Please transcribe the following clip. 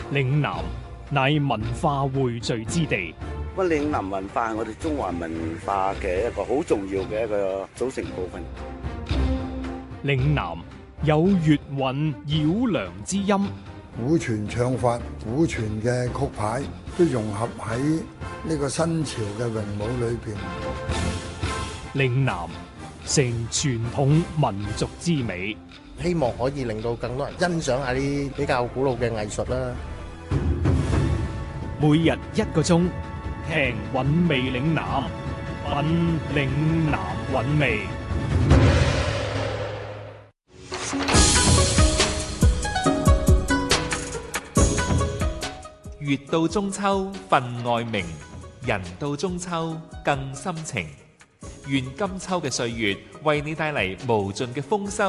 嶺南乃文化匯聚之地。 嶺南文化係我哋中華文化嘅一個好重要嘅一個組成部分。 嶺南有粵韻繞梁之音， 古傳唱法、古傳嘅曲牌都融合喺呢個新潮嘅詠舞裏邊。 嶺南成傳統民族之美， 希望可以令到更多人欣賞下啲比較古老嘅藝術啦。 每日1個鐘，聽韻味嶺南，品嶺南韻味。 月到中秋分外明，人到中秋更深情。願今秋嘅歲月為你帶嚟無盡嘅豐收